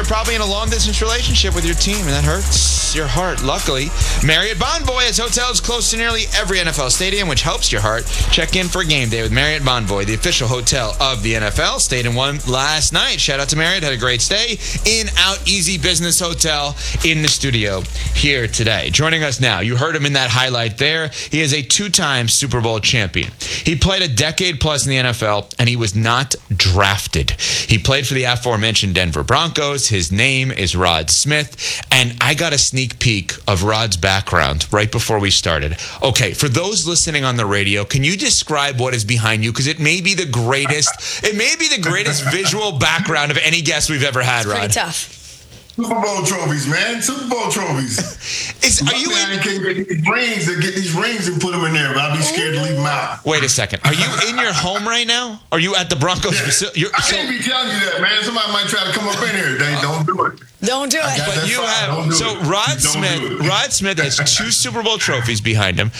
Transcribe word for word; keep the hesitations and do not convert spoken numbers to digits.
you're probably in a long-distance relationship with your team, and that hurts your heart. Luckily, Marriott Bonvoy has hotels close to nearly every N F L stadium, which helps your heart. Check in for game day with Marriott Bonvoy, the official hotel of the N F L. Stayed in one last night. Shout out to Marriott. Had a great stay. In, out, easy business hotel in the studio here today. Joining us now, you heard him in that highlight there. He is a two-time Super Bowl champion. He played a decade plus in the N F L, and he was not drafted. He played for the aforementioned Denver Broncos. His name is Rod Smith, and I got a sneak peek of Rod's background right before we started. Okay, for those listening on the radio, can you describe what is behind you? Because it may be the greatest, it may be the greatest visual background of any guest we've ever had, Rod. Pretty tough. Super Bowl trophies, man. Super Bowl trophies. Is, are you man, in? I can get these rings and get these rings and put them in there, but I'll be scared to leave them out. Wait a second. Are you in your home right now? Are you at the Broncos Yeah. facility? I can't be telling you that, man. Somebody might try to come up in here. They don't do it. Don't do it. got But that you fine. have Don't do so it. Rod Don't do Smith. it. Rod Smith has two Super Bowl trophies behind him.